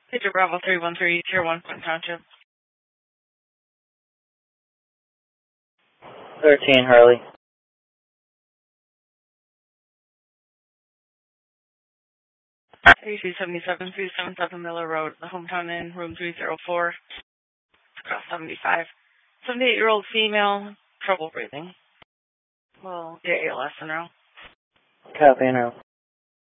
Picture Bravo 313, Tier 1, Clinton Township. 13, Harley. 3277, 377 Miller Road, the Hometown Inn, room 304, across 75. 78-year-old female, trouble breathing. Well, get ALS in her. Copy, now.